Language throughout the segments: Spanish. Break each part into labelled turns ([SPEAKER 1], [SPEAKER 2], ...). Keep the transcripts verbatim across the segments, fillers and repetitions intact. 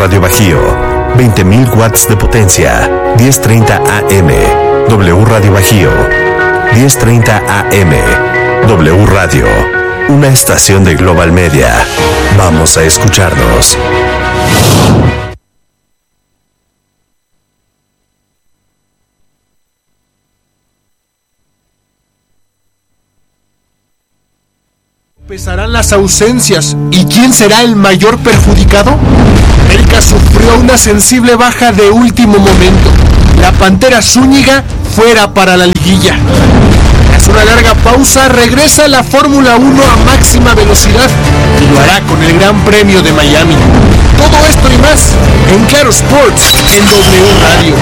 [SPEAKER 1] Radio Bajío, veinte mil watts de potencia, diez treinta A M. W Radio Bajío, diez treinta A M. W Radio, una estación de Global Media. Vamos a escucharnos.
[SPEAKER 2] Pesarán las ausencias. ¿Y quién será el mayor perjudicado? América sufrió una sensible baja de último momento. La Pantera Zúñiga fuera para la liguilla. Tras una larga pausa, regresa la Fórmula uno a máxima velocidad y lo hará con el Gran Premio de Miami. Todo esto y más en Claro Sports en W Radio.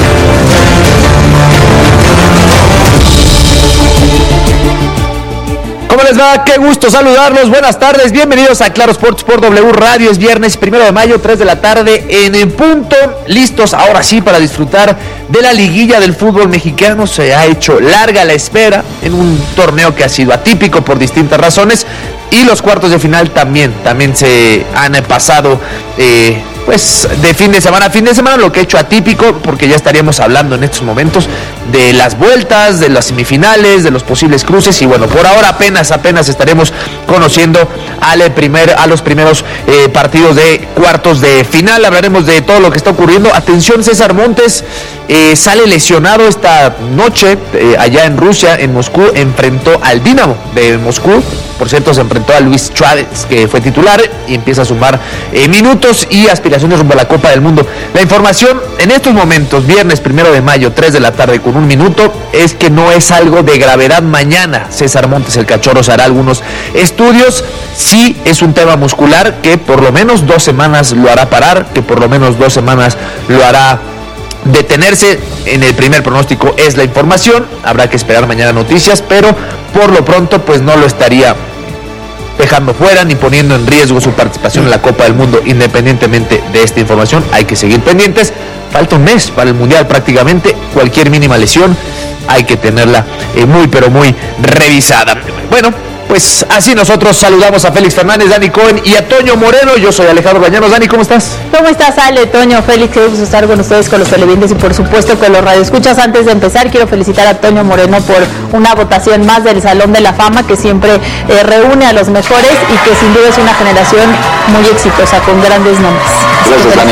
[SPEAKER 3] ¿Cómo les va? Qué gusto saludarlos. Buenas tardes. Bienvenidos a Claro Sports por W Radio. Es viernes primero de mayo, tres de la tarde en el punto. Listos ahora sí para disfrutar de la liguilla del fútbol mexicano. Se ha hecho larga la espera en un torneo que ha sido atípico por distintas razones. Y los cuartos de final también, también se han pasado eh, pues de fin de semana a fin de semana, lo que he hecho atípico, porque ya estaríamos hablando en estos momentos de las vueltas, de las semifinales, de los posibles cruces, y bueno, por ahora apenas, apenas estaremos conociendo al primer, a los primeros eh, partidos de cuartos de final. Hablaremos de todo lo que está ocurriendo. Atención, César Montes eh, sale lesionado esta noche eh, allá en Rusia, en Moscú, enfrentó al Dinamo de Moscú. Por cierto, se enfrentó a Luis Chávez, que fue titular, y empieza a sumar eh, minutos y aspiraciones rumbo a la Copa del Mundo. La información en estos momentos, viernes primero de mayo, tres de la tarde con un minuto, es que no es algo de gravedad. Mañana César Montes, el Cachorro, se hará algunos estudios. Sí es un tema muscular que por lo menos dos semanas lo hará parar, que por lo menos dos semanas lo hará detenerse. En el primer pronóstico es la información, habrá que esperar mañana noticias, pero por lo pronto pues no lo estaría dejando fuera ni poniendo en riesgo su participación en la Copa del Mundo. Independientemente de esta información, hay que seguir pendientes. Falta un mes para el Mundial prácticamente. Cualquier mínima lesión hay que tenerla eh, muy pero muy revisada. Bueno, pues así nosotros saludamos a Félix Fernández, Dani Cohen y a Toño Moreno. Yo soy Alejandro Bañanos. Dani, ¿cómo estás?
[SPEAKER 4] ¿Cómo estás, Ale, Toño, Félix? Qué gusto estar con ustedes, con los televidentes y por supuesto con los radioescuchas. Antes de empezar, quiero felicitar a Toño Moreno por una votación más del Salón de la Fama, que siempre eh, reúne a los mejores y que sin duda es una generación muy exitosa, con grandes nombres.
[SPEAKER 3] Gracias, Dani.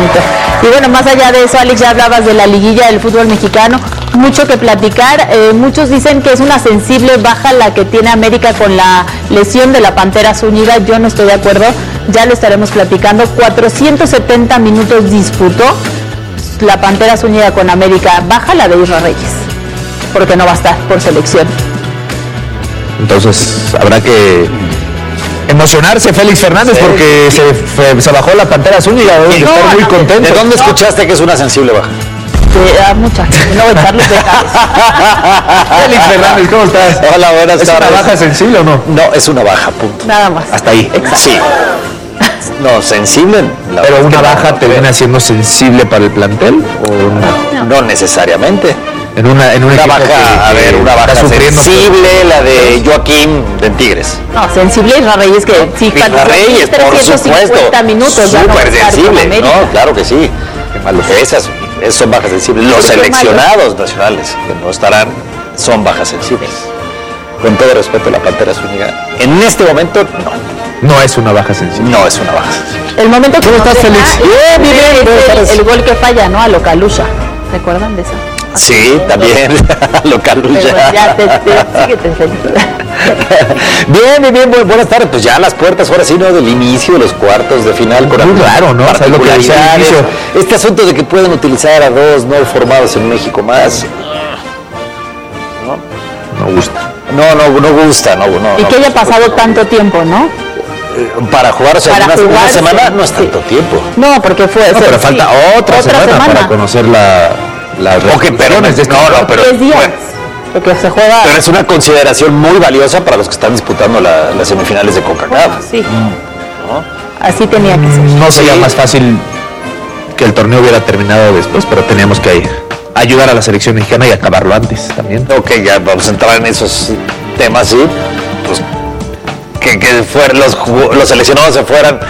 [SPEAKER 4] Y bueno, más allá de eso, Alex, ya hablabas de la liguilla del fútbol mexicano. Mucho que platicar. Eh, muchos dicen que es una sensible baja la que tiene América con la lesión de la Pantera Zúñiga. Yo no estoy de acuerdo, ya lo estaremos platicando. cuatrocientos setenta minutos disputó la Pantera Zúñiga con América. Baja la de Isra Reyes, porque no va a estar por selección.
[SPEAKER 3] Entonces habrá que emocionarse, Félix Fernández, sí, porque sí. Se, se bajó la Pantera Zúñiga. Debe no, estar muy no, contento.
[SPEAKER 5] ¿De dónde no. escuchaste que es una sensible baja?
[SPEAKER 4] A muchas, no voy a echarlos de cabeza.
[SPEAKER 3] Félix Fernández, ¿cómo estás?
[SPEAKER 5] Hola, buenas
[SPEAKER 3] tardes. ¿Es una baja sensible o no?
[SPEAKER 5] No, es una baja, punto.
[SPEAKER 4] Nada más.
[SPEAKER 3] Hasta ahí.
[SPEAKER 4] Exacto.
[SPEAKER 5] Sí. No, sensible.
[SPEAKER 3] Pero una baja te viene haciendo sensible para el plantel o no?
[SPEAKER 5] No, no necesariamente.
[SPEAKER 3] En una, en una,
[SPEAKER 5] una baja, que, a ver, una baja sensible, por... la de Joaquín de Tigres.
[SPEAKER 4] No, sensible Isra Reyes, que sí,
[SPEAKER 5] Isra Reyes, por supuesto.
[SPEAKER 4] Minutos,
[SPEAKER 5] súper no sensible, no, claro que sí. Qué malos. Esas, esas son bajas sensibles. Los seleccionados malo. nacionales que no estarán son bajas sensibles. Con todo respeto a la Pantera Zúñiga, en este momento no.
[SPEAKER 3] No es una baja sensible.
[SPEAKER 5] No es una baja sensible.
[SPEAKER 4] El momento que
[SPEAKER 3] ¿Cómo estás, Félix?
[SPEAKER 4] Bien, bien, bien. El, el gol que falla, ¿no? A lo Calusha. ¿Recuerdan de esa?
[SPEAKER 5] Sí, también, lo Calusha.
[SPEAKER 4] Bueno, ya, te, te, síguete, Félix.
[SPEAKER 5] Bien, bien, bien, bu buenas tardes. Pues ya las puertas, ahora sí, ¿no? Del inicio de los cuartos de final. Con
[SPEAKER 3] muy raro, ¿no?
[SPEAKER 5] ¿Sabes lo que decía al inicio? Este asunto de que pueden utilizar a dos no formados en México más.
[SPEAKER 3] No, no gusta.
[SPEAKER 5] No, no, no gusta, no, no.
[SPEAKER 4] Y
[SPEAKER 5] no,
[SPEAKER 4] que haya
[SPEAKER 5] no,
[SPEAKER 4] pasado
[SPEAKER 5] no,
[SPEAKER 4] tanto tiempo, ¿no?
[SPEAKER 5] Para jugar, o sea,
[SPEAKER 4] para
[SPEAKER 5] una,
[SPEAKER 4] jugar,
[SPEAKER 5] una semana
[SPEAKER 4] sí,
[SPEAKER 5] no es tanto
[SPEAKER 4] sí.
[SPEAKER 5] tiempo.
[SPEAKER 4] No, porque fue...
[SPEAKER 3] No,
[SPEAKER 4] se,
[SPEAKER 3] pero falta
[SPEAKER 4] sí,
[SPEAKER 3] otra, otra semana, semana para conocer la... las
[SPEAKER 5] okay, pero de este
[SPEAKER 3] no, no, pero...
[SPEAKER 4] Tres días,
[SPEAKER 5] bueno,
[SPEAKER 4] porque se juega...
[SPEAKER 5] Pero es una consideración muy valiosa para los que están disputando la, las semifinales de CONCACAF.
[SPEAKER 4] Bueno, sí.
[SPEAKER 5] ¿No?
[SPEAKER 4] Así tenía que ser.
[SPEAKER 3] No sería sí. más fácil que el torneo hubiera terminado después, pero teníamos que ir. Ayudar a la selección mexicana y acabarlo antes también.
[SPEAKER 5] Ok, ya vamos a entrar en esos temas, sí. Pues que, que fueran los, los seleccionados se fueran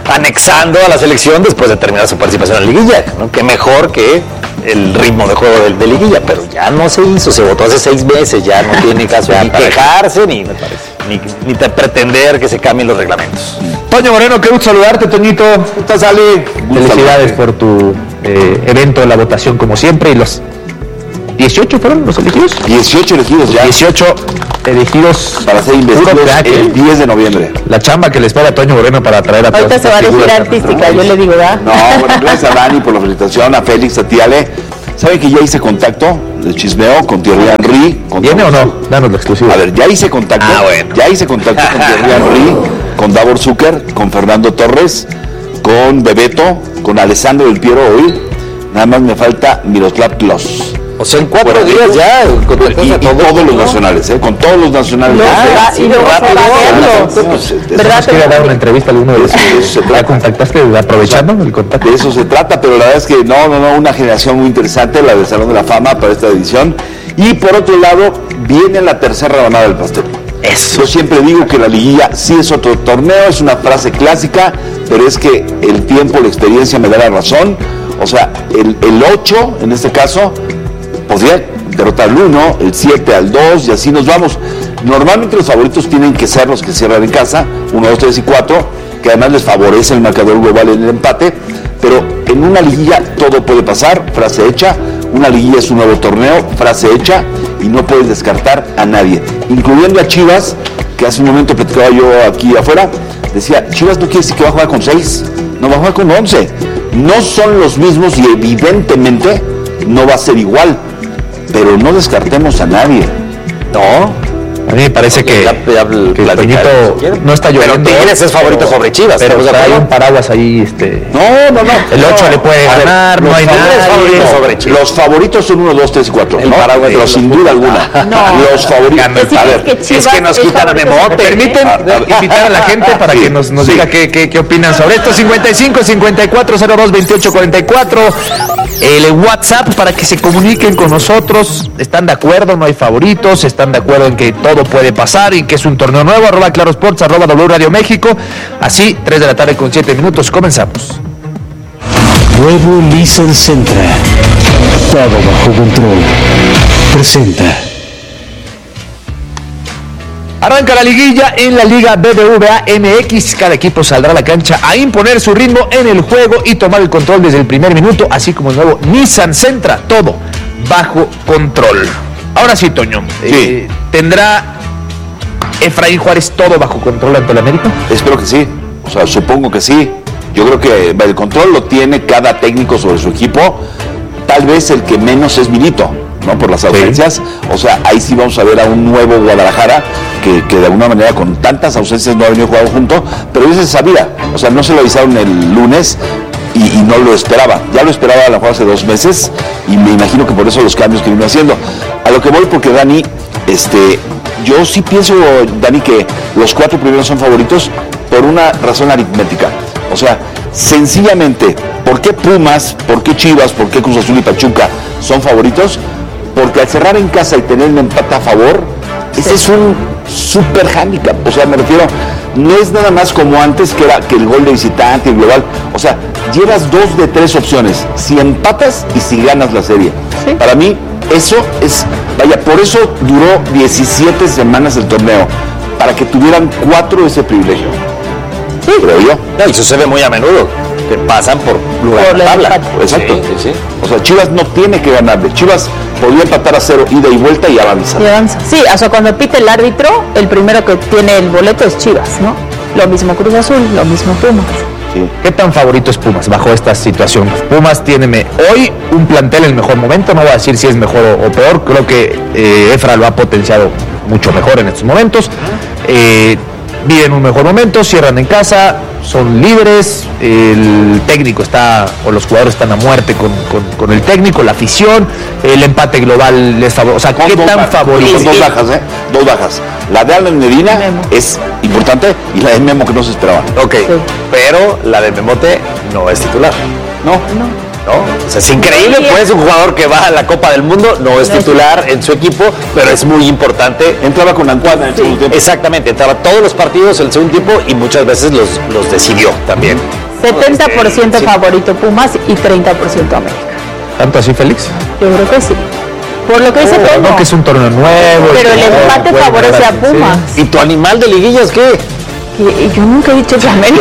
[SPEAKER 5] anexando a la selección después de terminar su participación en la liguilla, ¿no? Que mejor que el ritmo de juego de, de liguilla, pero ya no se hizo, se votó hace seis meses, ya no tiene ni caso ni quejarse, ni, ni, ni te pretender que se cambien los reglamentos.
[SPEAKER 3] Toño Moreno, qué gusto saludarte, Toñito. ¿Cómo estás, Ale? Felicidades por tu eh, evento de la votación, como siempre, y los dieciocho fueron los elegidos.
[SPEAKER 6] dieciocho elegidos ya.
[SPEAKER 3] dieciocho elegidos
[SPEAKER 6] para ser investidos el diez de noviembre.
[SPEAKER 3] La chamba que le espera a Toño Moreno para traer a todos.
[SPEAKER 4] Ahorita se va a elegir artística, yo le digo, ¿verdad?
[SPEAKER 6] No, bueno, gracias a Dani por la felicitación, a Félix, a ti, Ale. ¿Saben que ya hice contacto de chismeo con Thierry Henry? Con
[SPEAKER 3] ¿Viene o no? Danos la exclusiva.
[SPEAKER 6] A ver, ya hice contacto.
[SPEAKER 3] Ah, bueno.
[SPEAKER 6] Ya hice contacto con Thierry Henry, con Davor Zucker, con Fernando Torres, con Bebeto, con Alessandro Del Piero hoy. Nada más me falta Miroslav Klose.
[SPEAKER 5] O sea, en cuatro
[SPEAKER 6] Bueno,
[SPEAKER 5] días ya.
[SPEAKER 6] Y, y, y todos los nacionales, ¿eh? Con todos los nacionales.
[SPEAKER 4] No,
[SPEAKER 6] ya,
[SPEAKER 4] y luego se va a verlo. ¿Verdad?
[SPEAKER 3] ¿Quiere dar una entrevista a alguno de los que la contactaste aprovechando el contacto?
[SPEAKER 6] De eso se trata, pero la verdad es que no, no, no, una generación muy interesante, la del Salón de la Fama para esta edición. Y por otro lado, viene la tercera rebanada del pastel.
[SPEAKER 3] Eso.
[SPEAKER 6] Yo siempre digo que la liguilla sí es otro torneo, es una frase clásica, pero es que el tiempo, la experiencia me da la razón. O sea, el, el ocho, en este caso, podría derrotar al uno, el siete al dos y así nos vamos. Normalmente los favoritos tienen que ser los que cierran en casa, uno, dos, tres y cuatro, que además les favorece el marcador global en el empate, pero en una liguilla todo puede pasar, frase hecha. Una liguilla es un nuevo torneo, frase hecha, y no puedes descartar a nadie, incluyendo a Chivas, que hace un momento platicaba yo aquí afuera, decía, Chivas no quiere decir que va a jugar con seis, no va a jugar con once, no son los mismos y evidentemente no va a ser igual, pero no descartemos a nadie.
[SPEAKER 3] No. A mí me parece que,
[SPEAKER 5] ya, ya
[SPEAKER 3] que Toñito no está llorando.
[SPEAKER 5] Pero Tigres es favorito
[SPEAKER 3] pero,
[SPEAKER 5] sobre Chivas.
[SPEAKER 3] Pero o sea, hay un paraguas ahí. Este,
[SPEAKER 6] no, no, no.
[SPEAKER 3] El ocho
[SPEAKER 6] no,
[SPEAKER 3] le puede ganar, no hay nadie.
[SPEAKER 6] Sobre Chivas. Los favoritos son uno, dos, tres y cuatro.
[SPEAKER 5] El
[SPEAKER 6] ¿no?
[SPEAKER 5] paraguas
[SPEAKER 6] Pero sin duda alguna.
[SPEAKER 4] No.
[SPEAKER 6] Los favoritos.
[SPEAKER 4] Es,
[SPEAKER 6] a ver,
[SPEAKER 4] que Chivas
[SPEAKER 5] es que nos quitan a Memote.
[SPEAKER 3] ¿Me permiten
[SPEAKER 6] a, a,
[SPEAKER 3] invitar a la gente para
[SPEAKER 6] sí,
[SPEAKER 3] que nos, nos
[SPEAKER 6] sí.
[SPEAKER 3] diga qué, qué, qué opinan sobre esto? cincuenta y cinco, cincuenta y cuatro, cero dos, veintiocho, cuarenta y cuatro. El WhatsApp para que se comuniquen con nosotros. ¿Están de acuerdo? ¿No hay favoritos? ¿Están de acuerdo en que todo puede pasar y que es un torneo nuevo? Arroba Claro Sports, arroba W Radio México. Así, tres de la tarde con siete minutos. Comenzamos.
[SPEAKER 7] Nuevo Nissan Sentra. Todo bajo control. Presenta.
[SPEAKER 3] Arranca la liguilla en la Liga B B V A M X. Cada equipo saldrá a la cancha a imponer su ritmo en el juego y tomar el control desde el primer minuto, así como el nuevo Nissan Sentra. Todo bajo control. Ahora sí, Toño.
[SPEAKER 6] Sí.
[SPEAKER 3] Eh, ¿Tendrá Efraín Juárez todo bajo control ante el América?
[SPEAKER 6] Espero que sí. O sea, supongo que sí. Yo creo que el control lo tiene cada técnico sobre su equipo. Tal vez el que menos es Milito, ¿no? Por las ausencias. Sí. O sea, ahí sí vamos a ver a un nuevo Guadalajara que, que de alguna manera con tantas ausencias no ha venido jugando junto, pero eso se sabía. O sea, no se lo avisaron el lunes y, y no lo esperaba. Ya lo esperaba a lo mejor hace dos meses y me imagino que por eso los cambios que vino haciendo. A lo que voy, porque Dani, este, yo sí pienso, Dani, que los cuatro primeros son favoritos por una razón aritmética. O sea, sencillamente, ¿por qué Pumas, por qué Chivas, por qué Cruz Azul y Pachuca son favoritos? Porque al cerrar en casa y tener un empate a favor, sí. Ese es un super hándicap. O sea, me refiero, no es nada más como antes que era que el gol de visitante y global. O sea, llevas dos de tres opciones. Si empatas y si ganas la serie. Sí. Para mí, eso es, vaya, por eso duró diecisiete semanas el torneo. Para que tuvieran cuatro ese privilegio. Sí. Creo yo.
[SPEAKER 5] No, y sucede muy a menudo, que pasan por lugar de la tabla.
[SPEAKER 6] Exacto.
[SPEAKER 5] Sí, sí, sí.
[SPEAKER 6] O sea, Chivas no tiene que ganarle. Chivas podría empatar a cero, ida y vuelta y avanza.
[SPEAKER 4] Y avanza. Sí, o sea, cuando pite el árbitro, el primero que tiene el boleto es Chivas, ¿no? Lo mismo Cruz Azul, lo mismo Pumas.
[SPEAKER 3] Sí. ¿Qué tan favorito es Pumas bajo esta situación? Pumas tiene hoy un plantel en el mejor momento, no voy a decir si es mejor o, o peor, creo que eh, Efra lo ha potenciado mucho mejor en estos momentos. Eh, viven un mejor momento, cierran en casa, son líderes, el técnico está, o los jugadores están a muerte con, con, con el técnico, la afición, el empate global les favorece. O sea, ¿qué tan favorito?
[SPEAKER 6] Son dos bajas, ¿eh? Dos bajas. La de Alan Medina Memo. Es importante y la de Memo que no se esperaba.
[SPEAKER 5] Ok, sí. Pero la de Memote no es titular.
[SPEAKER 6] No,
[SPEAKER 4] no.
[SPEAKER 5] ¿no? O sea, es increíble, pues es un jugador que va a la Copa del Mundo, no es titular en su equipo, pero es muy importante.
[SPEAKER 6] Entraba con Antoine en el
[SPEAKER 5] Sí,
[SPEAKER 6] segundo tiempo.
[SPEAKER 5] exactamente, entraba todos los partidos en el segundo tiempo y muchas veces los, los decidió también.
[SPEAKER 4] setenta por ciento
[SPEAKER 5] Sí.
[SPEAKER 4] favorito Pumas y treinta por ciento América.
[SPEAKER 3] ¿Tanto así, Félix?
[SPEAKER 4] Yo creo que sí. Por lo que dice
[SPEAKER 3] Oh,
[SPEAKER 4] Toño.
[SPEAKER 3] no, que es un torneo nuevo.
[SPEAKER 4] Pero el empate
[SPEAKER 3] puede
[SPEAKER 4] favorece a
[SPEAKER 3] ganar,
[SPEAKER 4] Pumas.
[SPEAKER 5] ¿Y tu animal de liguillas qué?
[SPEAKER 4] Que yo nunca he dicho que América.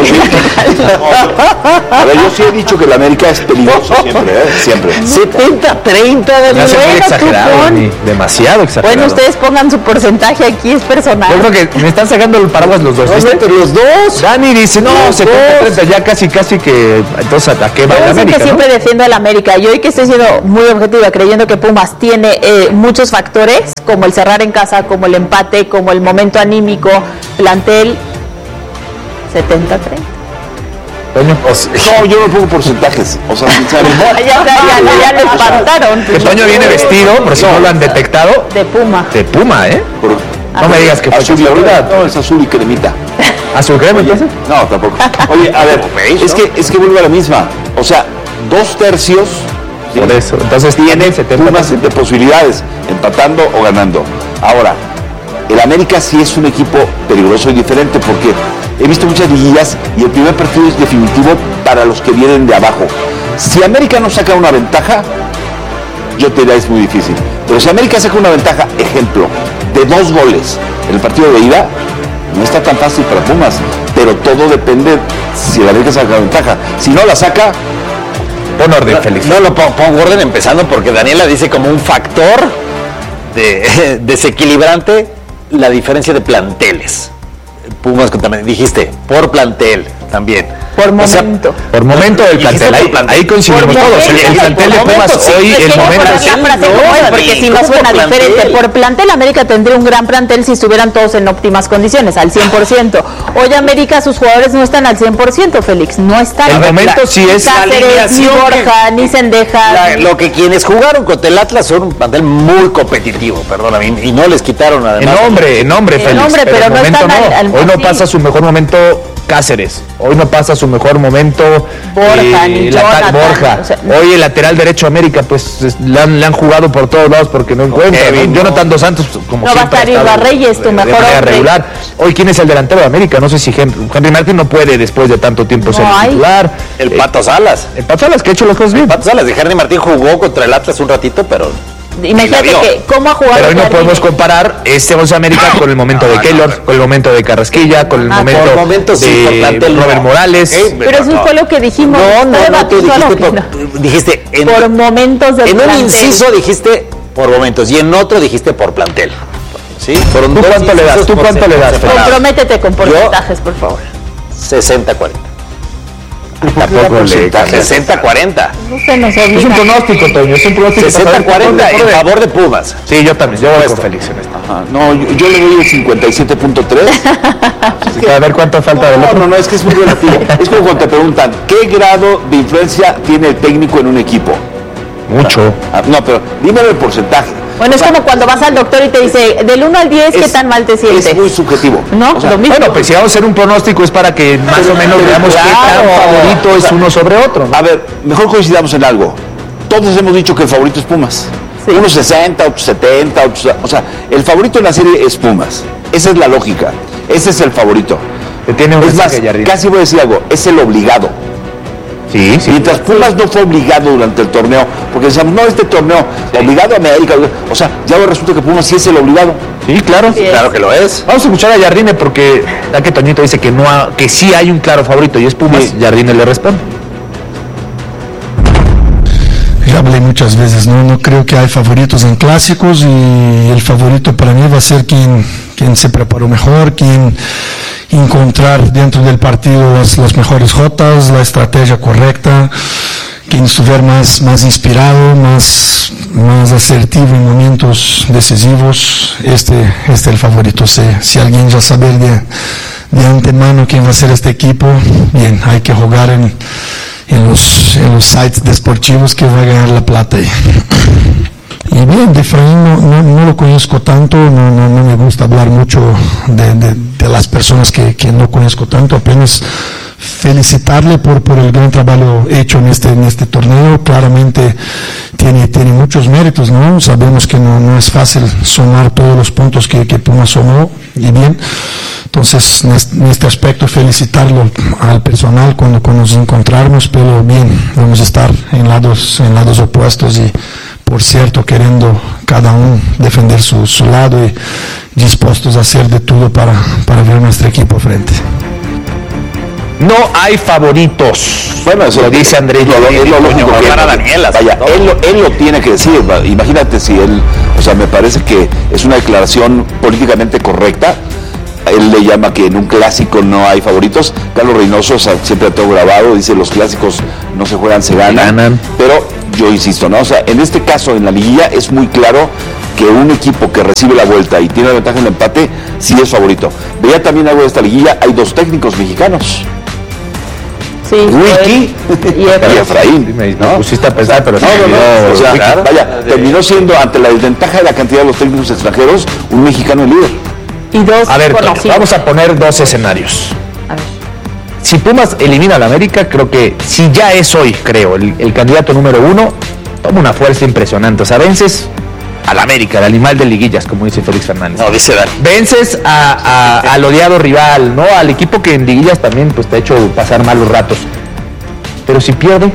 [SPEAKER 6] A ver, yo sí he dicho que la América es peligroso siempre, ¿eh? Siempre.
[SPEAKER 5] setenta treinta de
[SPEAKER 3] Me hace muy
[SPEAKER 4] Bueno, tú
[SPEAKER 3] exagerado,
[SPEAKER 4] pon.
[SPEAKER 3] Dani, demasiado exagerado.
[SPEAKER 4] Bueno, ustedes pongan su porcentaje aquí, es personal.
[SPEAKER 3] Yo creo que me están sacando el paraguas los dos. ¿viste?
[SPEAKER 5] Entre los dos.
[SPEAKER 3] Dani dice, no,
[SPEAKER 5] Los
[SPEAKER 3] setenta treinta, ya casi, casi que... Entonces, ¿a qué va
[SPEAKER 4] Yo
[SPEAKER 3] la
[SPEAKER 4] sé
[SPEAKER 3] América,
[SPEAKER 4] que
[SPEAKER 3] no?
[SPEAKER 4] siempre defiendo al América. Y hoy que estoy siendo muy objetiva, creyendo que Pumas tiene eh, muchos factores, como el cerrar en casa, como el empate, como el momento anímico, plantel, setenta treinta.
[SPEAKER 3] Toño,
[SPEAKER 6] No, yo no pongo porcentajes. O sea, sinceramente.
[SPEAKER 4] Ya, ya, ya, ya lo espantaron.
[SPEAKER 3] que Toño viene vestido, por si no lo han detectado,
[SPEAKER 4] De Puma.
[SPEAKER 3] de Puma, ¿eh?
[SPEAKER 6] Por-
[SPEAKER 3] No me digas que fue
[SPEAKER 6] azul y
[SPEAKER 3] casualidad.
[SPEAKER 6] No, es azul y cremita.
[SPEAKER 3] ¿Azul crema,
[SPEAKER 6] Oye,
[SPEAKER 3] entonces?
[SPEAKER 6] no, tampoco. Oye, a ver, es que, es que vuelve a la misma. O sea, dos tercios. ¿sí?
[SPEAKER 3] Por eso. Entonces
[SPEAKER 6] Tiene
[SPEAKER 3] setenta
[SPEAKER 6] Pumas de posibilidades, empatando o ganando. Ahora, el América sí es un equipo peligroso y diferente porque he visto muchas liguillas y el primer partido es definitivo para los que vienen de abajo. Si América no saca una ventaja, yo te diría es muy difícil. Pero si América saca una ventaja, ejemplo, de dos goles en el partido de ida, no está tan fácil para Pumas. Pero todo depende si el América saca la ventaja. Si no la saca,
[SPEAKER 3] Pon orden, Félix.
[SPEAKER 5] No lo pongo, pongo orden empezando porque Daniela dice como un factor de, desequilibrante la diferencia de planteles. Pumas que también dijiste, por plantel también.
[SPEAKER 4] Por
[SPEAKER 5] O sea,
[SPEAKER 4] momento.
[SPEAKER 3] Por momento del
[SPEAKER 5] Dijiste
[SPEAKER 3] plantel, ahí,
[SPEAKER 5] por plantel.
[SPEAKER 3] ahí coincidimos
[SPEAKER 4] Por
[SPEAKER 3] todos. El,
[SPEAKER 4] momento,
[SPEAKER 3] el plantel de
[SPEAKER 4] por
[SPEAKER 3] Pumas
[SPEAKER 4] momento, sí,
[SPEAKER 3] hoy,
[SPEAKER 4] es
[SPEAKER 3] el
[SPEAKER 4] que
[SPEAKER 3] momento...
[SPEAKER 4] por la frase
[SPEAKER 5] no,
[SPEAKER 4] como es, porque
[SPEAKER 5] Dani,
[SPEAKER 4] si no
[SPEAKER 5] ¿cómo
[SPEAKER 4] suena
[SPEAKER 5] por plantel?
[SPEAKER 4] diferente. Por plantel, América tendría un gran plantel si estuvieran todos en óptimas condiciones, al cien por ciento. Hoy América, sus jugadores no están al cien por ciento, Félix, no están.
[SPEAKER 3] El momento
[SPEAKER 4] La-
[SPEAKER 3] sí
[SPEAKER 4] ni
[SPEAKER 3] es-
[SPEAKER 4] Cáceres, ni
[SPEAKER 5] la alineación
[SPEAKER 4] Borja, ni Cendejas.
[SPEAKER 5] La- lo que quienes jugaron contra el Atlas son un plantel muy competitivo, perdóname, y no les quitaron
[SPEAKER 3] En
[SPEAKER 5] además.
[SPEAKER 3] nombre, en nombre,
[SPEAKER 4] En
[SPEAKER 3] Félix.
[SPEAKER 4] nombre, pero
[SPEAKER 3] en
[SPEAKER 4] no
[SPEAKER 3] momento
[SPEAKER 4] están
[SPEAKER 3] no.
[SPEAKER 4] al- al-
[SPEAKER 3] Hoy no
[SPEAKER 4] sí.
[SPEAKER 3] pasa su mejor momento Cáceres. Hoy no pasa su mejor momento
[SPEAKER 4] Borja, ni
[SPEAKER 3] la-
[SPEAKER 4] Jonathan,
[SPEAKER 3] Borja.
[SPEAKER 4] o sea,
[SPEAKER 3] Hoy el lateral derecho América, pues es- le han, le han jugado por todos lados porque no encuentra.
[SPEAKER 5] Kevin,
[SPEAKER 3] ¿no?
[SPEAKER 5] no.
[SPEAKER 3] Jonathan Dos Santos, como
[SPEAKER 4] No va a
[SPEAKER 3] siempre,
[SPEAKER 4] estar
[SPEAKER 3] ha estado
[SPEAKER 4] Ibarreyes, tu
[SPEAKER 3] de- de
[SPEAKER 4] mejor
[SPEAKER 3] manera
[SPEAKER 4] hombre.
[SPEAKER 3] regular. Hoy, ¿quién es el delantero de América? No sé si Henry, Henry Martín no puede después de tanto tiempo
[SPEAKER 4] No
[SPEAKER 3] ser
[SPEAKER 4] hay.
[SPEAKER 3] titular.
[SPEAKER 5] El
[SPEAKER 3] Eh,
[SPEAKER 5] Pato Salas.
[SPEAKER 3] el Pato Salas, que ha hecho las cosas bien.
[SPEAKER 5] Pato Salas de Henry Martín jugó contra el Atlas un ratito, pero
[SPEAKER 4] Imagínate
[SPEAKER 5] la vio.
[SPEAKER 4] que cómo ha jugado
[SPEAKER 3] Pero hoy no
[SPEAKER 4] Jardine.
[SPEAKER 3] podemos comparar este Once América con el momento de Keylor, con el momento de Carrasquilla, con el
[SPEAKER 4] Ah,
[SPEAKER 3] momento
[SPEAKER 5] por momentos sí, por
[SPEAKER 3] de
[SPEAKER 5] plantel no.
[SPEAKER 3] Robert Morales.
[SPEAKER 5] Ok.
[SPEAKER 4] Pero eso
[SPEAKER 5] No.
[SPEAKER 4] fue lo que dijimos.
[SPEAKER 5] no, no,
[SPEAKER 4] Está
[SPEAKER 5] no, tú
[SPEAKER 4] debatido
[SPEAKER 5] dijiste
[SPEAKER 4] lo que
[SPEAKER 5] por,
[SPEAKER 4] no.
[SPEAKER 5] dijiste en,
[SPEAKER 4] Por momentos de
[SPEAKER 5] en un
[SPEAKER 4] plantel.
[SPEAKER 5] inciso dijiste por momentos y en otro dijiste por plantel. ¿Sí? Fueron
[SPEAKER 3] ¿Tú
[SPEAKER 5] dos
[SPEAKER 3] cuánto le das?
[SPEAKER 5] incisos
[SPEAKER 3] ¿Tú
[SPEAKER 5] por
[SPEAKER 3] cuánto le das?
[SPEAKER 5] separado.
[SPEAKER 4] Comprométete con porcentajes, por favor.
[SPEAKER 5] sesenta cuarenta.
[SPEAKER 3] Tampoco le
[SPEAKER 5] sesenta cuarenta.
[SPEAKER 4] No se nos
[SPEAKER 3] Es un
[SPEAKER 4] olvida.
[SPEAKER 3] pronóstico, Toño, es un pronóstico.
[SPEAKER 5] sesenta cuarenta en favor de Pumas.
[SPEAKER 3] Sí, yo también, yo voy con Félix en esto.
[SPEAKER 6] ajá, no, yo, yo le doy el cincuenta y siete punto tres.
[SPEAKER 3] A ver cuánto falta del
[SPEAKER 6] No,
[SPEAKER 3] otro.
[SPEAKER 6] no, no, es que es muy relativo. Es como cuando te preguntan, ¿qué grado de influencia tiene el técnico en un equipo?
[SPEAKER 3] Mucho.
[SPEAKER 6] Ah, no, pero dímelo el porcentaje.
[SPEAKER 4] Bueno, es como cuando vas al doctor y te dice, del uno al diez, ¿qué
[SPEAKER 6] Es-
[SPEAKER 4] tan mal te sientes?
[SPEAKER 6] Es muy subjetivo.
[SPEAKER 4] No,
[SPEAKER 6] O sea,
[SPEAKER 4] lo mismo.
[SPEAKER 3] Bueno, pues si vamos a hacer un pronóstico es para que más o menos veamos qué
[SPEAKER 6] claro.
[SPEAKER 3] tan favorito
[SPEAKER 6] O
[SPEAKER 3] es
[SPEAKER 6] sea,
[SPEAKER 3] uno sobre otro, ¿no?
[SPEAKER 6] A ver, mejor coincidamos en algo. Todos hemos dicho que el favorito es Pumas.
[SPEAKER 4] Sí.
[SPEAKER 6] Unos sesenta, otros setenta, otros... O sea, el favorito en la serie es Pumas. Esa es la lógica. Ese es el favorito.
[SPEAKER 3] Que tiene un
[SPEAKER 6] Es más,
[SPEAKER 3] mensaje, Jardín.
[SPEAKER 6] casi voy a decir algo. Es el obligado.
[SPEAKER 3] Sí, sí.
[SPEAKER 6] Mientras Pumas no fue obligado durante el torneo, porque decíamos, no, este torneo, obligado a América, o sea, ya ahora resulta que Pumas sí es el obligado.
[SPEAKER 3] Sí, claro.
[SPEAKER 4] Sí.
[SPEAKER 5] Claro que lo es.
[SPEAKER 3] Vamos a escuchar a Jardine porque ya que Toñito dice que no ha- que sí hay un claro favorito y es Pumas,
[SPEAKER 6] Sí.
[SPEAKER 3] Jardine le responde.
[SPEAKER 8] Ya hablé muchas veces, ¿no? No creo que hay favoritos en clásicos y el favorito para mí va a ser quien, quien se preparó mejor, quien encontrar dentro del partido las, las mejores jotas, la estrategia correcta, quien estuviera más, más inspirado, más, más asertivo en momentos decisivos. Este, este es el favorito. Si, si alguien ya sabe de, de antemano quién va a ser este equipo, bien, hay que jugar en en los, en los sites deportivos que va a ganar la plata ahí. Y bien, de Efraín no, no, no lo conozco tanto, no, no, no me gusta hablar mucho de, de, de las personas que, que no conozco tanto, apenas felicitarle por, por el gran trabajo hecho en este, en este torneo. Claramente tiene, tiene muchos méritos, ¿no? Sabemos que no, no es fácil sumar todos los puntos que, que Puma sumó, y bien. Entonces, en este aspecto, felicitarlo al personal cuando, cuando nos encontramos, pero bien, vamos a estar en lados, en lados opuestos y, por cierto, queriendo cada uno defender su, su lado y dispuestos a hacer de todo para, para ver nuestro equipo frente.
[SPEAKER 3] No hay favoritos.
[SPEAKER 6] Bueno, eso
[SPEAKER 3] lo dice Andrés.
[SPEAKER 6] Lo, lo, lo, lo lógico que
[SPEAKER 5] para Daniela.
[SPEAKER 6] Vaya,
[SPEAKER 5] ¿no?
[SPEAKER 6] él, él lo tiene que decir. Imagínate si él, o sea, me parece que es una declaración políticamente correcta. Él le llama que en un clásico no hay favoritos. Carlos Reynoso, o sea, siempre ha todo grabado, dice los clásicos no se juegan, se ganan.
[SPEAKER 3] ganan.
[SPEAKER 6] Pero yo insisto, ¿no? O sea, en este caso, en la liguilla, es muy claro que un equipo que recibe la vuelta y tiene la ventaja en el empate, sí es favorito. Veía también algo de esta liguilla, hay dos técnicos mexicanos.
[SPEAKER 4] Sí,
[SPEAKER 6] Wiki
[SPEAKER 4] y
[SPEAKER 6] y
[SPEAKER 4] Efraín.
[SPEAKER 6] Efraín,
[SPEAKER 3] Me
[SPEAKER 6] ¿no?
[SPEAKER 3] pusiste a pensar, pero
[SPEAKER 6] No, no, no, o sea,
[SPEAKER 3] Wiki.
[SPEAKER 6] vaya, terminó siendo, ante la desventaja de la cantidad de los técnicos extranjeros, un mexicano líder.
[SPEAKER 4] Y dos
[SPEAKER 3] A ver,
[SPEAKER 4] conocidos.
[SPEAKER 3] vamos a poner dos escenarios.
[SPEAKER 4] A ver.
[SPEAKER 3] Si Pumas elimina al América, creo que si ya es hoy, creo, el, el candidato número uno, toma una fuerza impresionante. O sea, vences al América, el animal de liguillas, como dice Félix Fernández.
[SPEAKER 5] No, dice Dani.
[SPEAKER 3] Vences a, a- al odiado rival, ¿no? Al equipo que en liguillas también pues, te ha hecho pasar malos ratos. Pero si pierde,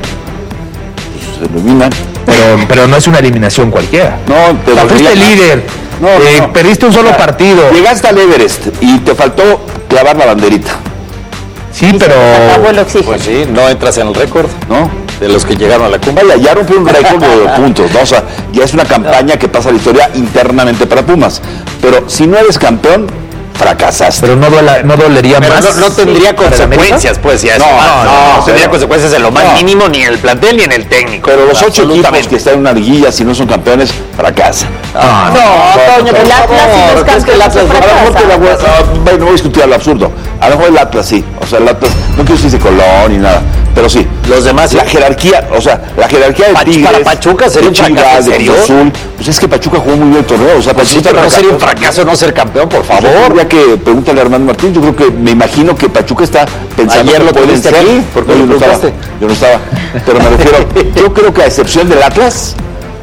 [SPEAKER 6] Se eliminan.
[SPEAKER 3] pero, pero no es una eliminación cualquiera.
[SPEAKER 6] No, te
[SPEAKER 3] O sea, fuiste
[SPEAKER 6] dolería.
[SPEAKER 3] líder,
[SPEAKER 6] No, no,
[SPEAKER 3] eh,
[SPEAKER 6] no.
[SPEAKER 3] perdiste un solo
[SPEAKER 6] O sea,
[SPEAKER 3] partido.
[SPEAKER 6] Llegaste al Everest y te faltó clavar la banderita,
[SPEAKER 3] Sí, pero...
[SPEAKER 4] Acabó el oxígeno.
[SPEAKER 5] Pues sí, no entras en el récord
[SPEAKER 6] ¿no?
[SPEAKER 5] de los que llegaron a la cumbre.
[SPEAKER 6] Vaya, ya rompió un récord de puntos, ¿no? O sea, ya es una campaña que pasa a la historia internamente para Pumas. Pero si no eres campeón, fracasaste.
[SPEAKER 3] Pero no, duela- no dolería
[SPEAKER 5] Pero
[SPEAKER 3] más.
[SPEAKER 5] no, no tendría
[SPEAKER 3] para el América.
[SPEAKER 5] consecuencias, pues, ya.
[SPEAKER 6] No,
[SPEAKER 5] eso.
[SPEAKER 6] no,
[SPEAKER 5] no,
[SPEAKER 6] no,
[SPEAKER 5] tendría
[SPEAKER 6] pero-
[SPEAKER 5] consecuencias en lo más
[SPEAKER 6] no.
[SPEAKER 5] mínimo, ni en el plantel ni en el técnico.
[SPEAKER 6] Pero los ocho equipos
[SPEAKER 5] Absolutamente.
[SPEAKER 6] que están en una liguilla, si no son campeones, fracasan.
[SPEAKER 3] Ah, no.
[SPEAKER 4] No, Toño, el Atlas y los
[SPEAKER 5] ¿crees que el
[SPEAKER 4] campeones
[SPEAKER 5] Atlas-
[SPEAKER 4] se
[SPEAKER 6] A lo mejor te la voy a-
[SPEAKER 4] fracasan.
[SPEAKER 6] ah, bueno, no voy a discutir lo absurdo. A lo mejor el Atlas sí. O sea, el Atlas, no quiero decir de Colón ni nada. Pero sí.
[SPEAKER 5] Los demás,
[SPEAKER 6] La
[SPEAKER 5] sí.
[SPEAKER 6] jerarquía, o sea, la jerarquía de
[SPEAKER 5] Pach-
[SPEAKER 6] Tigres.
[SPEAKER 5] para Pachuca sería
[SPEAKER 6] de
[SPEAKER 5] un fracaso,
[SPEAKER 6] Chivas, de
[SPEAKER 5] ¿en serio?
[SPEAKER 6] Cruz Azul. Pues es que Pachuca jugó muy bien el torneo. O sea,
[SPEAKER 5] Pues sí,
[SPEAKER 6] Pachuca
[SPEAKER 5] pero no sería un
[SPEAKER 6] fracasó.
[SPEAKER 5] fracaso no ser campeón, por
[SPEAKER 6] Por
[SPEAKER 5] favor.
[SPEAKER 6] favor, ya que pregúntale a Armando Martín, yo creo que me imagino que Pachuca está pensando
[SPEAKER 5] Ayer
[SPEAKER 6] que
[SPEAKER 5] lo
[SPEAKER 6] pueden
[SPEAKER 5] tuviste
[SPEAKER 6] ser.
[SPEAKER 5] aquí, ¿por qué
[SPEAKER 6] No, yo
[SPEAKER 5] lo
[SPEAKER 6] no estaba,
[SPEAKER 5] preguntaste?
[SPEAKER 6] yo no estaba. Pero me refiero, yo creo que a excepción del Atlas,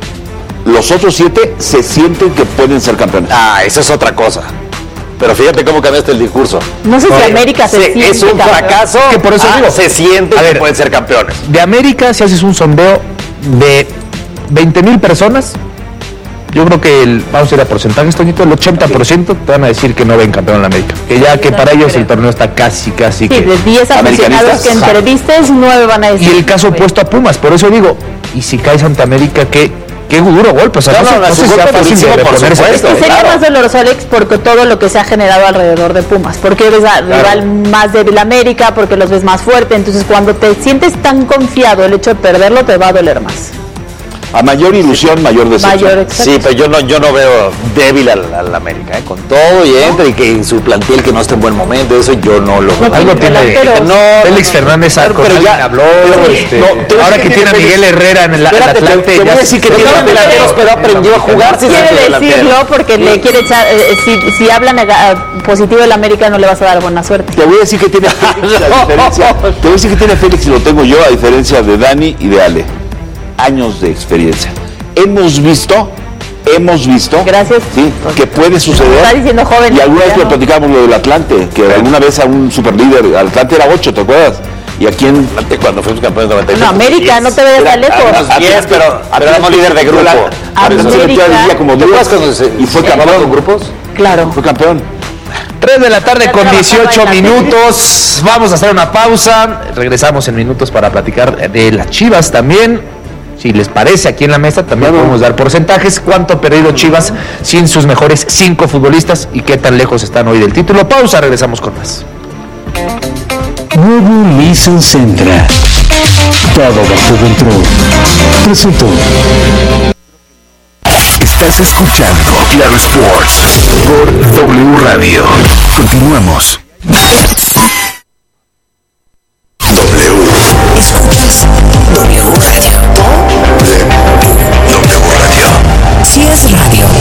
[SPEAKER 6] los otros siete se sienten que pueden ser campeones.
[SPEAKER 5] Ah, eso es otra cosa. Pero fíjate cómo cambiaste el discurso.
[SPEAKER 4] No sé si América se
[SPEAKER 5] Sí,
[SPEAKER 4] siente
[SPEAKER 5] es un
[SPEAKER 4] campeón.
[SPEAKER 5] fracaso.
[SPEAKER 3] Que por eso
[SPEAKER 5] ah,
[SPEAKER 3] digo.
[SPEAKER 5] se siente
[SPEAKER 3] A
[SPEAKER 5] que
[SPEAKER 3] ver.
[SPEAKER 5] pueden ser campeones.
[SPEAKER 3] De América, si haces un sondeo de veinte mil personas, yo creo que el, vamos a ir a porcentajes, Toñito, el ochenta por ciento te van a decir que no ven campeón en la América. Que ya que para ellos el torneo está casi, casi
[SPEAKER 4] Sí,
[SPEAKER 3] que...
[SPEAKER 4] de diez aficionados que
[SPEAKER 6] Americanistas.
[SPEAKER 4] entrevistes, nueve van a
[SPEAKER 3] Y
[SPEAKER 4] decir.
[SPEAKER 3] el caso opuesto a Pumas, por eso digo, y si cae Santa América, qué, qué duro golpe. O sea,
[SPEAKER 5] No,
[SPEAKER 3] no,
[SPEAKER 5] no,
[SPEAKER 3] sé-
[SPEAKER 5] no,
[SPEAKER 3] no
[SPEAKER 5] es
[SPEAKER 3] sé
[SPEAKER 5] un
[SPEAKER 3] si sea
[SPEAKER 5] golpe
[SPEAKER 3] fácil de
[SPEAKER 5] durísimo, por
[SPEAKER 3] reponerse.
[SPEAKER 5] supuesto.
[SPEAKER 4] Es que sería
[SPEAKER 5] Claro.
[SPEAKER 4] más doloroso, Alex, porque todo lo que se ha generado alrededor de Pumas, porque eres a- rival más débil América, porque los ves más fuerte, entonces cuando te sientes tan confiado, el hecho de perderlo te va a doler más.
[SPEAKER 6] A mayor ilusión, mayor decepción.
[SPEAKER 4] Mayor, exacto.
[SPEAKER 5] Sí, pero yo no, yo no veo débil al, al América, ¿eh? Con todo y entra y que en su plantel que no está en buen momento, eso yo no lo veo.
[SPEAKER 4] No,
[SPEAKER 3] Algo tiene
[SPEAKER 4] delanteros.
[SPEAKER 3] no, Félix Fernández
[SPEAKER 5] Pero-
[SPEAKER 3] con
[SPEAKER 5] pero
[SPEAKER 3] alguien
[SPEAKER 5] ya-
[SPEAKER 3] habló,
[SPEAKER 5] pero-
[SPEAKER 3] este,
[SPEAKER 5] no, te voy a
[SPEAKER 3] ahora
[SPEAKER 5] decir
[SPEAKER 3] que
[SPEAKER 5] que
[SPEAKER 3] tiene a
[SPEAKER 5] tiene
[SPEAKER 3] Miguel Herrera en el,
[SPEAKER 5] Espérate,
[SPEAKER 3] el
[SPEAKER 5] te-
[SPEAKER 3] Atlante,
[SPEAKER 5] te voy
[SPEAKER 3] ya
[SPEAKER 5] a
[SPEAKER 3] se-
[SPEAKER 5] decir que
[SPEAKER 3] se-
[SPEAKER 5] tiene
[SPEAKER 3] se-
[SPEAKER 5] delanteros, pero aprendió a jugar sin
[SPEAKER 4] Quiere
[SPEAKER 5] ser delantero.
[SPEAKER 4] decirlo porque le quiere echar, eh, si, si habla nega- positivo del América no le vas a dar buena suerte.
[SPEAKER 6] Te voy a decir que tiene Félix, a diferencia, te voy a decir que tiene Félix y lo tengo yo, a diferencia de Dani y de Ale. Años de experiencia. Hemos visto, hemos visto
[SPEAKER 4] Gracias.
[SPEAKER 6] ¿sí? que puede suceder.
[SPEAKER 4] Está diciendo joven.
[SPEAKER 6] Y alguna vez
[SPEAKER 4] ya
[SPEAKER 6] lo
[SPEAKER 4] no.
[SPEAKER 6] platicamos lo del Atlante, que alguna vez a un superlíder, Atlante era ocho, ¿te acuerdas? Y aquí en
[SPEAKER 5] Atlante cuando fuimos campeones noventa y
[SPEAKER 4] No,
[SPEAKER 5] seis.
[SPEAKER 4] América, no te vayas tan lejos.
[SPEAKER 5] Ah, diez, pero pero éramos líder de grupo.
[SPEAKER 4] América.
[SPEAKER 6] se metió al día como
[SPEAKER 5] ¿Te acuerdas
[SPEAKER 6] diez
[SPEAKER 5] cuando se
[SPEAKER 6] y fue
[SPEAKER 5] acababa
[SPEAKER 6] campeón.
[SPEAKER 5] con grupos?
[SPEAKER 4] Claro.
[SPEAKER 6] Fue campeón.
[SPEAKER 3] tres de la tarde
[SPEAKER 4] Ya
[SPEAKER 3] con
[SPEAKER 4] trabajaba
[SPEAKER 3] dieciocho
[SPEAKER 4] en la tele.
[SPEAKER 3] minutos. Vamos a hacer una pausa. Regresamos en minutos para platicar de las Chivas también. Si les parece, aquí en la mesa también podemos dar porcentajes. ¿Cuánto ha perdido Chivas sin sus mejores cinco futbolistas? ¿Y qué tan lejos están hoy del título? Pausa, regresamos con más.
[SPEAKER 7] Nuevo Nissan Sentra. Todo bajo control. Presentó.
[SPEAKER 1] Estás escuchando Claro Sports por W Radio. Continuamos.